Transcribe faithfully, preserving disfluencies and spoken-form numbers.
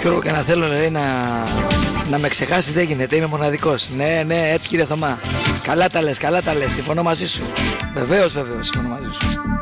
Γιώργο, και να θέλω, λέει, να, να με ξεχάσει δεν γίνεται, είμαι μοναδικός. Ναι, ναι, έτσι κύριε Θωμά. Καλά τα λες, καλά τα λες, συμφωνώ μαζί σου. Βεβαίως, βεβαίως, συμφωνώ μαζί σου.